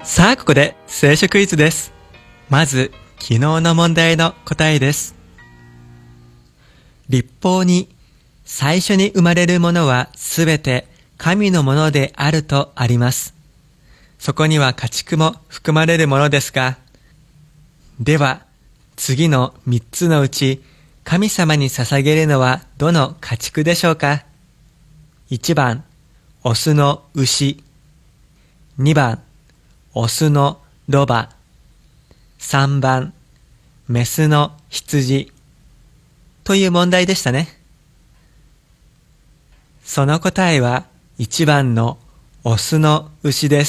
さあここで聖書クイズです。まず昨日の問題の答えです。律法に最初に生まれるものはすべて神のものであるとあります。そこには家畜も含まれるものですが、では次の3つのうち神様に捧げるのはどの家畜でしょうか。1番オスの牛、2番オスのロバ、3番メスの羊という問題でしたね。その答えは1番のオスの牛です。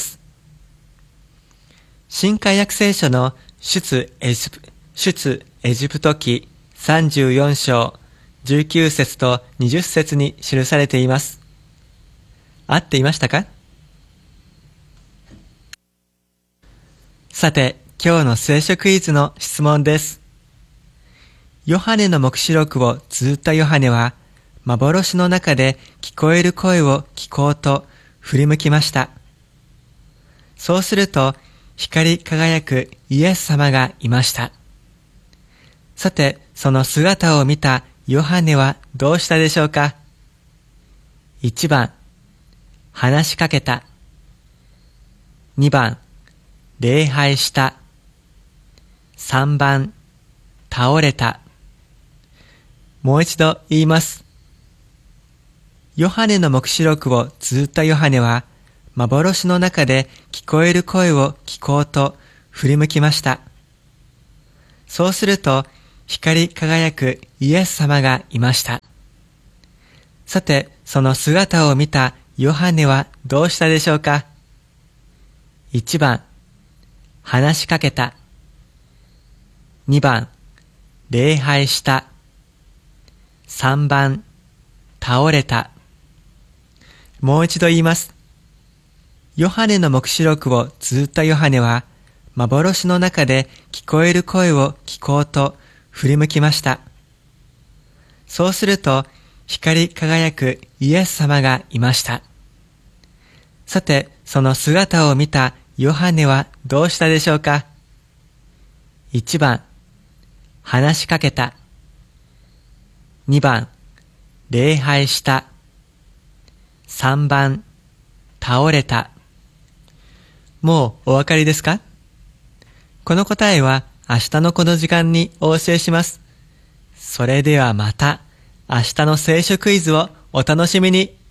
新海約聖書の出エジプト記34章19節と20節に記されています。合っていましたか？さて、今日の聖書クイズの質問です。ヨハネの黙示録を綴ったヨハネは、幻の中で聞こえる声を聞こうと振り向きました。そうすると、光り輝くイエス様がいました。さて、その姿を見たヨハネはどうしたでしょうか。1番、話しかけた。2番、礼拝した。3番、倒れた。もう一度言います。ヨハネの黙示録を綴ったヨハネは、幻の中で聞こえる声を聞こうと振り向きました。そうすると、光り輝くイエス様がいました。さて、その姿を見たヨハネはどうしたでしょうか。1番、話しかけた。2番、礼拝した。3番、倒れた。もう一度言います。ヨハネの黙示録を綴ったヨハネは、幻の中で聞こえる声を聞こうと振り向きました。そうすると、光り輝くイエス様がいました。さて、その姿を見たヨハネはどうしたでしょうか。1番、話しかけた。2番、礼拝した。3番、倒れた。もうお分かりですか？この答えは明日のこの時間にお教えします。それではまた明日の聖書クイズをお楽しみに。